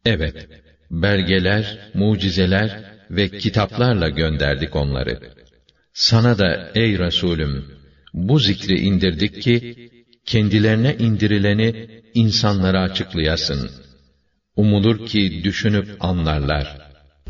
Evet, belgeler, mucizeler ve kitaplarla gönderdik onları. Sana da ey Resulüm, bu zikri indirdik ki, kendilerine indirileni insanlara açıklayasın. Umulur ki düşünüp anlarlar.